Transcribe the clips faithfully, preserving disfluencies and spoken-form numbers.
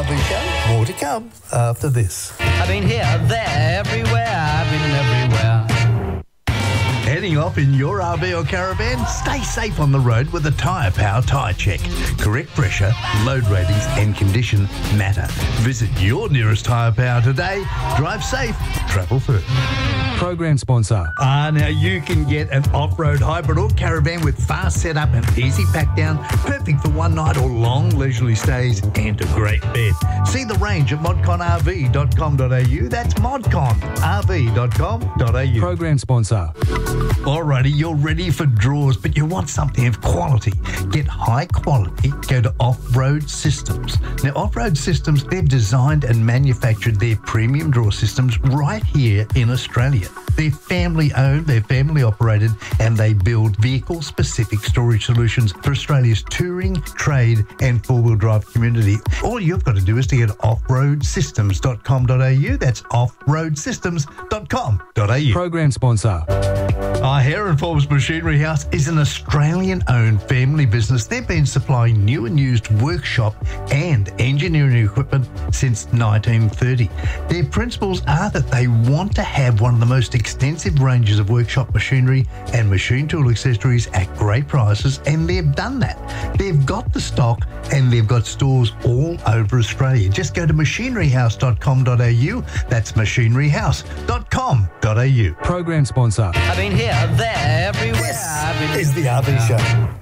R V Show. More to come after this. I've been here, there, everywhere. I've been everywhere. Heading off in your R V or caravan? Stay safe on the road with a Tyre Power Tyre Check. Correct pressure, load ratings and condition matter. Visit your nearest Tyre Power today. Drive safe, travel first. Program sponsor. Ah, now you can get an off-road hybrid or caravan with fast setup and easy pack down, perfect for one night or long leisurely stays, and a great bed. See the range at modcon r v dot com dot a u. That's modcon r v dot com dot a u. Program sponsor. Alrighty, you're ready for draws, but you want something of quality. Get high quality, go to Off-Road Systems. Now, Off-Road Systems, they've designed and manufactured their premium draw systems right here in Australia. They're family owned, they're family operated, and they build vehicle specific storage solutions for Australia's touring, trade, and four-wheel drive community. All you've got to do is to get off road systems dot com dot a u. That's off road systems dot com dot a u. Program sponsor. Our Heron Forbes Machinery House is an Australian-owned family business. They've been supplying new and used workshop and engineering equipment since nineteen thirty. Their principles are that they want to have one of the most extensive ranges of workshop machinery and machine tool accessories at great prices, and they've done that. They've got the stock and they've got stores all over Australia. Just go to machinery house dot com dot a u. That's machinery house dot com dot a u. Program sponsor. I've been here, there, everywhere. This I've been is the R V Show.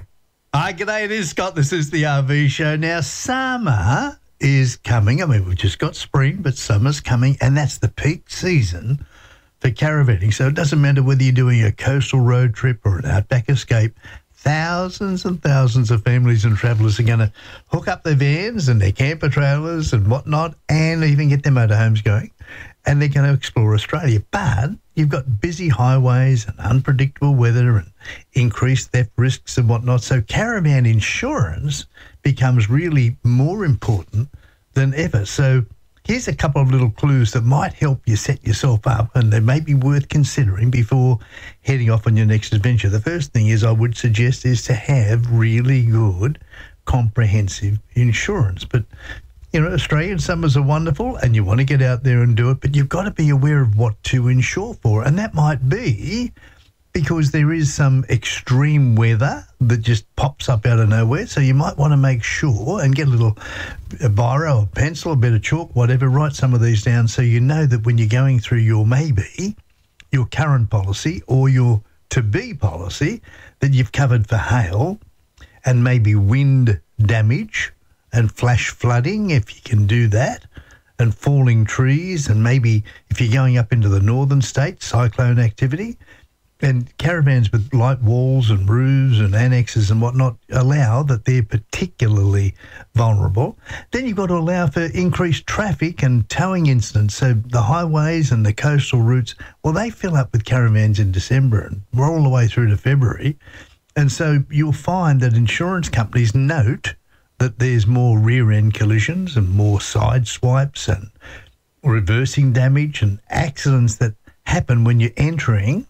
Hi, g'day, it is Scott. This is the R V Show. Now, summer is coming. I mean, we've just got spring, but summer's coming, and that's the peak season for caravanning. So it doesn't matter whether you're doing a coastal road trip or an outback escape, thousands and thousands of families and travellers are going to hook up their vans and their camper trailers and whatnot, and even get their motorhomes going, and they're going to explore Australia. But you've got busy highways and unpredictable weather and increased theft risks and whatnot. So caravan insurance becomes really more important than ever. So here's a couple of little clues that might help you set yourself up, and they may be worth considering before heading off on your next adventure. The first thing is I would suggest is to have really good comprehensive insurance. But you know, Australian summers are wonderful and you want to get out there and do it, but you've got to be aware of what to insure for. And that might be because there is some extreme weather that just pops up out of nowhere. So you might want to make sure and get a little a biro, a pencil, a bit of chalk, whatever, write some of these down so you know that when you're going through your maybe, your current policy or your to-be policy, that you've covered for hail and maybe wind damage and flash flooding, if you can do that, and falling trees, and maybe if you're going up into the northern states, cyclone activity. And caravans with light walls and roofs and annexes and whatnot allow that they're particularly vulnerable. Then you've got to allow for increased traffic and towing incidents. So the highways and the coastal routes, well, they fill up with caravans in December and we're all the way through to February. And so you'll find that insurance companies note that there's more rear-end collisions and more side swipes and reversing damage and accidents that happen when you're entering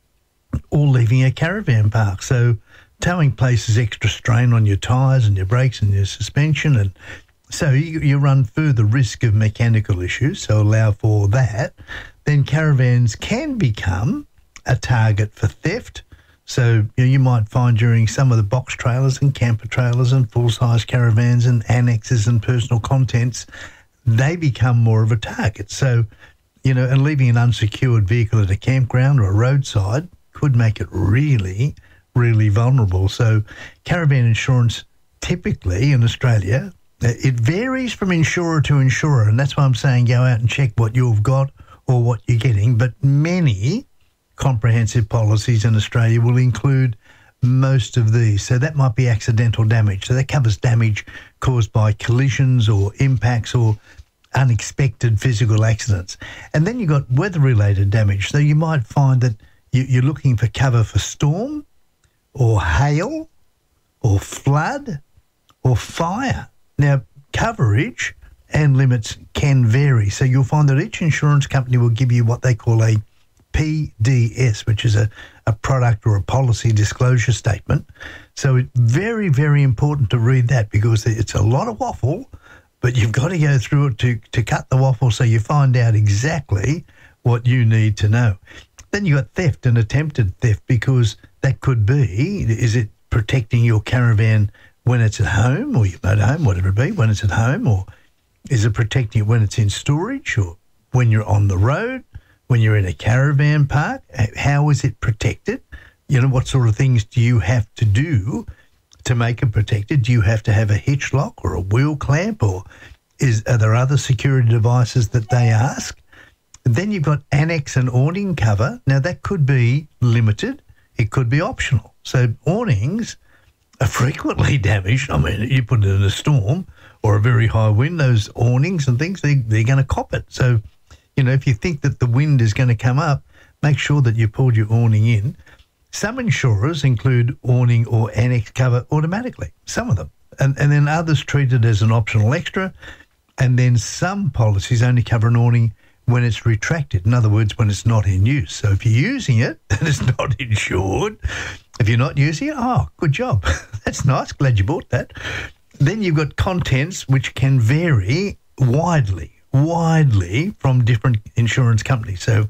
or leaving a caravan park. So towing places extra strain on your tyres and your brakes and your suspension, and so you, you run further risk of mechanical issues, so allow for that. Then caravans can become a target for theft. So you, know, you might find during some of the box trailers and camper trailers and full-size caravans and annexes and personal contents, they become more of a target. So, you know, and leaving an unsecured vehicle at a campground or a roadside could make it really, really vulnerable. So caravan insurance typically in Australia, it varies from insurer to insurer, and that's why I'm saying go out and check what you've got or what you're getting. But many comprehensive policies in Australia will include most of these. So that might be accidental damage. So that covers damage caused by collisions or impacts or unexpected physical accidents. And then you've got weather-related damage. So you might find that you're looking for cover for storm or hail or flood or fire. Now, coverage and limits can vary. So you'll find that each insurance company will give you what they call a P D S, which is a, a product or a policy disclosure statement. So it's very, very important to read that because it's a lot of waffle, but you've got to go through it to, to cut the waffle so you find out exactly what you need to know. Then you've got theft and attempted theft, because that could be, is it protecting your caravan when it's at home or your motorhome, whatever it be, when it's at home, or is it protecting it when it's in storage or when you're on the road, when you're in a caravan park? How is it protected? You know, what sort of things do you have to do to make it protected? Do you have to have a hitch lock or a wheel clamp, or is are there other security devices that they ask? Then you've got annex and awning cover. Now, that could be limited. It could be optional. So awnings are frequently damaged. I mean, you put it in a storm or a very high wind, those awnings and things, they, they're going to cop it. So, you know, if you think that the wind is going to come up, make sure that you pulled your awning in. Some insurers include awning or annex cover automatically, some of them. And, and then others treat it as an optional extra. And then some policies only cover an awning when it's retracted. In other words, when it's not in use. So if you're using it and it's not insured, if you're not using it, oh, good job. That's nice. Glad you bought that. Then you've got contents which can vary widely, widely from different insurance companies. So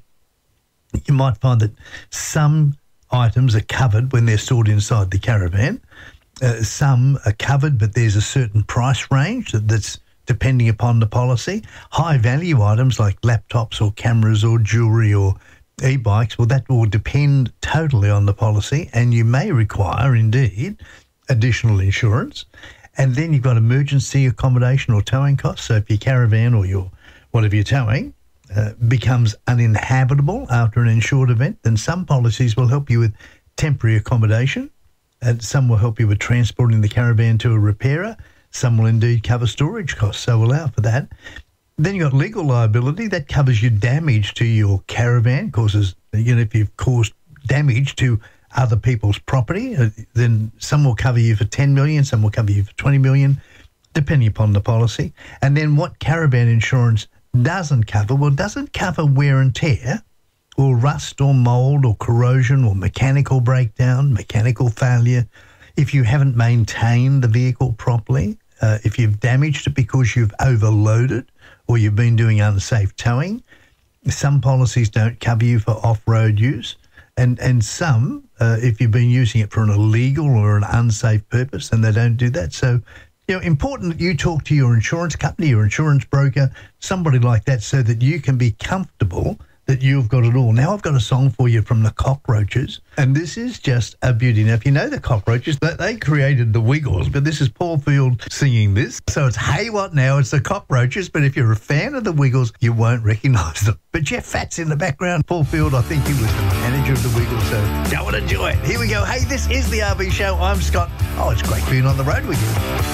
you might find that some items are covered when they're stored inside the caravan. Uh, some are covered, but there's a certain price range that, that's depending upon the policy. High-value items like laptops or cameras or jewellery or e-bikes, well, that will depend totally on the policy, and you may require, indeed, additional insurance. And then you've got emergency accommodation or towing costs. So if your caravan or your whatever you're towing uh, becomes uninhabitable after an insured event, then some policies will help you with temporary accommodation, and some will help you with transporting the caravan to a repairer. Some will indeed cover storage costs, so allow for that. Then you've got legal liability. That covers your damage to your caravan, causes, you know, if you've caused damage to other people's property, uh, then some will cover you for ten million dollars, some will cover you for twenty million dollars, depending upon the policy. And then what caravan insurance doesn't cover, well, it doesn't cover wear and tear or rust or mould or corrosion or mechanical breakdown, mechanical failure. If you haven't maintained the vehicle properly, uh, if you've damaged it because you've overloaded or you've been doing unsafe towing, some policies don't cover you for off-road use. And and some, uh, if you've been using it for an illegal or an unsafe purpose, then they don't do that. So, you know, important that you talk to your insurance company, your insurance broker, somebody like that, so that you can be comfortable that you've got it all. Now I've got a song for you from the Cockroaches, and this is just a beauty. Now, if you know the Cockroaches, they, they created the Wiggles, but this is Paul Field singing this. So it's Hey What Now, it's the Cockroaches, but if you're a fan of the Wiggles, you won't recognise them. But Jeff Fat's in the background. Paul Field, I think he was the manager of the Wiggles, so go and enjoy it. Here we go. Hey, this is the R V Show. I'm Scott. Oh, it's great being on the road with you.